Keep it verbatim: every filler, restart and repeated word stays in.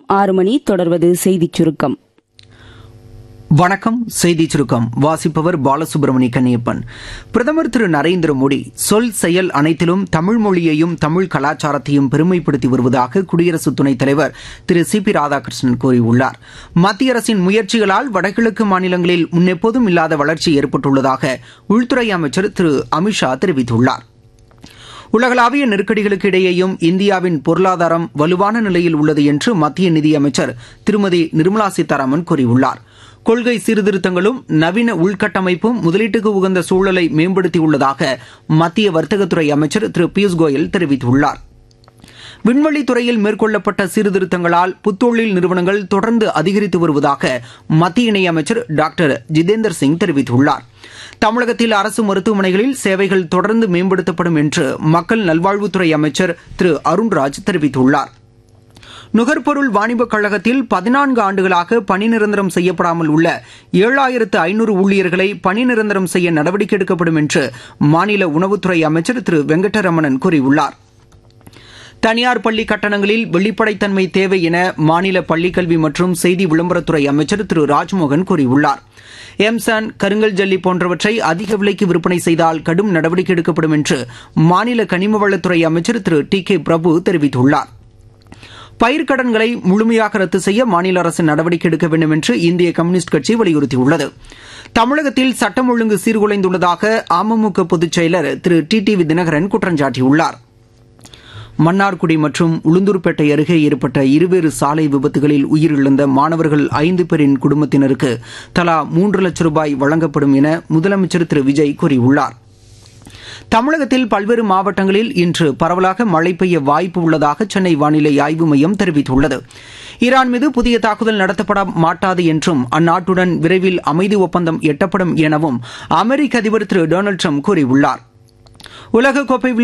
ஆறு மணி தொடர்வது செய்திச் சுருக்கம். வணக்கம். செய்தி சுருக்கம் வாசிப்பவர் பாலசுப்ரமணிய கன்னியப்பன். பிரதமர் திரு நரேந்திர மோடி சொல் செயல் அனைத்திலும் தமிழ் மொழியையும் தமிழ் கலாச்சாரத்தையும் பெருமைப்படுத்தி வருவதாக குடியரசு துணைத் தலைவர் திரு சி பி ராதாகிருஷ்ணன் கூறியுள்ளார். மத்திய அரசின் முயற்சிகளால் வடகிழக்கு மாநிலங்களில் முன்னெப்போதும் இல்லாத வளர்ச்சி ஏற்பட்டுள்ளதாக உள்துறை அமைச்சர் திரு அமித்ஷா தெரிவித்துள்ளார். உலகளாவிய நெருக்கடிகளுக்கு இடையேயும் இந்தியாவின் பொருளாதாரம் வலுவான நிலையில் உள்ளது என்று மத்திய நிதியமைச்சர் திருமதி நிர்மலா சீதாராமன் கூறியுள்ளார். கொள்கை சீர்திருத்தங்களும் நவீன உள்கட்டமைப்பும் முதலீட்டுக்கு உகந்த சூழலை மேம்படுத்தியுள்ளதாக மத்திய வர்த்தகத்துறை அமைச்சர் திரு பியூஷ் கோயல் தெரிவித்துள்ளார். விண்வெளித்துறையில் மேற்கொள்ளப்பட்ட சீர்திருத்தங்களால் புத்தொழில் நிறுவனங்கள் தொடர்ந்து அதிகரித்து வருவதாக மத்திய இணையமைச்சர் டாக்டர் ஜிதேந்தர் சிங் தெரிவித்துள்ளார். தமிழகத்தில் அரசு மருத்துவமனைகளில் சேவைகள் தொடர்ந்து மேம்படுத்தப்படும் என்று மக்கள் நல்வாழ்வுத்துறை அமைச்சர் திரு அருண்ராஜ் தெரிவித்துள்ளார். நுகர்பொருள் வாணிபக் கழகத்தில் பதினான்கு ஆண்டுகளாக பணி நிரந்தரம் செய்யப்படாமல் உள்ள ஏழாயிரத்து ஐநூறு ஊழியர்களை பணி நிரந்தரம் செய்ய நடவடிக்கை எடுக்கப்படும் என்று மாநில உணவுத்துறை அமைச்சர் திரு வெங்கடரமணன் கூறியுள்ளார். தனியார் பள்ளி கட்டணங்களில் வெளிப்படைத்தன்மை தேவை என மாநில பள்ளிக்கல்வி மற்றும் செய்தி விளம்பரத்துறை அமைச்சர் திரு ராஜ்மோகன் கூறியுள்ளார். எம்சான், கருங்கல் ஜல்லி போன்றவற்றை அதிக விலைக்கு விற்பனை செய்தால் கடும் நடவடிக்கை எடுக்கப்படும் என்று மாநில கனிமவளத்துறை அமைச்சர் திரு டி கே பிரபு தெரிவித்துள்ளார். பயிர்க்கடன்களை முழுமையாக ரத்து செய்ய மாநில அரசு நடவடிக்கை எடுக்க வேண்டும் என்று இந்திய கம்யூனிஸ்ட் கட்சி வலியுறுத்தியுள்ளது. தமிழகத்தில் சட்டம் ஒழுங்கு சீர்குலைந்துள்ளதாக அமமுக பொதுச் செயலர் திரு டி டி வி தினகரன் குற்றம் சாட்டியுள்ளார். மன்னார்குடி மற்றும் உளுந்தூர்பேட்டை அருகே ஏற்பட்ட இருவேறு சாலை விபத்துகளில் உயிரிழந்த மாணவர்கள் ஐந்து பேரின் குடும்பத்தினருக்கு தலா மூன்று லட்சம் ரூபாய் வழங்கப்படும் என முதலமைச்சர் திரு விஜய் கூறியுள்ளார். தமிழகத்தில் பல்வேறு மாவட்டங்களில் இன்று பரவலாக மழை பெய்ய வாய்ப்பு உள்ளதாக சென்னை வானிலை ஆய்வு மையம் தெரிவித்துள்ளது. ஈரான் மீது புதிய தாக்குதல் நடத்தப்பட மாட்டாது என்றும் அந்நாட்டுடன் விரைவில் அமைதி ஒப்பந்தம் எட்டப்படும் எனவும் அமெரிக்க அதிபர் திரு டொனால்டு டிரம்ப் கூறியுள்ளார். உலகக்கோப்பை